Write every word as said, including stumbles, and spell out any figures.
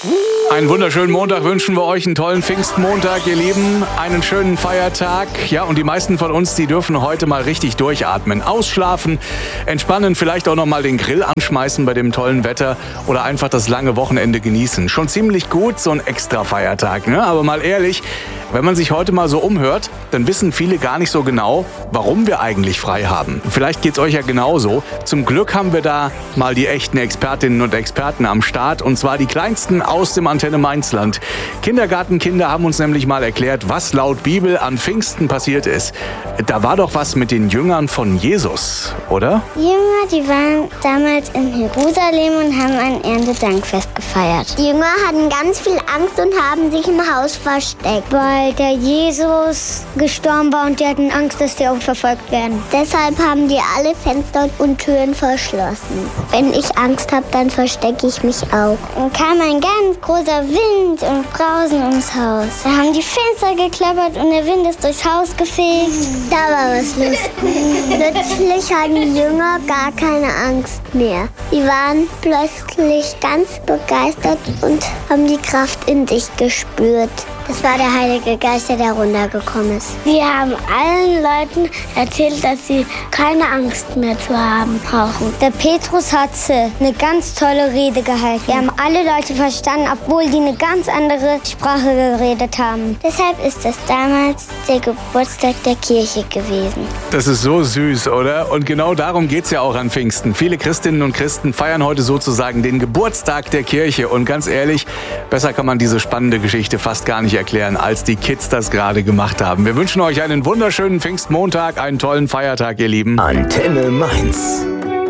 Einen wunderschönen Montag wünschen wir euch, einen tollen Pfingstmontag, ihr Lieben, einen schönen Feiertag. Ja, und die meisten von uns, die dürfen heute mal richtig durchatmen, ausschlafen, entspannen, vielleicht auch noch mal den Grill anschmeißen bei dem tollen Wetter oder einfach das lange Wochenende genießen. Schon ziemlich gut, so ein extra Feiertag, ne? Aber mal ehrlich, wenn man sich heute mal so umhört, dann wissen viele gar nicht so genau, warum wir eigentlich frei haben. Vielleicht geht's euch ja genauso. Zum Glück haben wir da mal die echten Expertinnen und Experten am Start, und zwar die kleinsten aus dem Antenne Mainzland. Kindergartenkinder haben uns nämlich mal erklärt, was laut Bibel an Pfingsten passiert ist. Da war doch was mit den Jüngern von Jesus, oder? Die Jünger, die waren damals in Jerusalem und haben ein Erntedankfest gefeiert. Die Jünger hatten ganz viel Angst und haben sich im Haus versteckt, weil der Jesus gestorben war und die hatten Angst, dass die auch verfolgt werden. Deshalb haben die alle Fenster und Türen verschlossen. Wenn ich Angst habe, dann verstecke ich mich auch. Dann kam ein ganz großer Wind und Brausen ums Haus. Da haben die Fenster geklappert und der Wind ist durchs Haus gefegt. Da war was los. Plötzlich hatten die Jünger gar keine Angst mehr. Die waren plötzlich ganz begeistert und haben die Kraft in sich gespürt. Das war der Heilige Geist, der da runtergekommen ist. Wir haben allen Leuten erzählt, dass sie keine Angst mehr zu haben brauchen. Der Petrus hat eine ganz tolle Rede gehalten. Wir haben alle Leute verstanden, obwohl die eine ganz andere Sprache geredet haben. Deshalb ist das damals der Geburtstag der Kirche gewesen. Das ist so süß, oder? Und genau darum geht's ja auch an Pfingsten. Viele Christinnen und Christen feiern heute sozusagen den Geburtstag der Kirche. Und ganz ehrlich, besser kann man diese spannende Geschichte fast gar nicht erklären, als die Kids das gerade gemacht haben. Wir wünschen euch einen wunderschönen Pfingstmontag, einen tollen Feiertag, ihr Lieben. Antenne Mainz.